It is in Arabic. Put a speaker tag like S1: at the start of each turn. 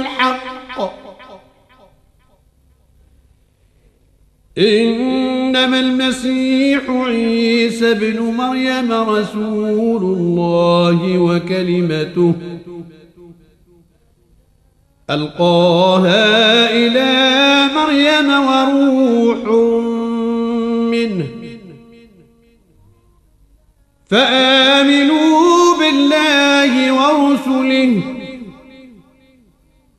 S1: الحق إنما المسيح عيسى ابن مريم رسول الله وكلمته ألقاها إلى مريم وروح منه فآمنوا بالله ورسله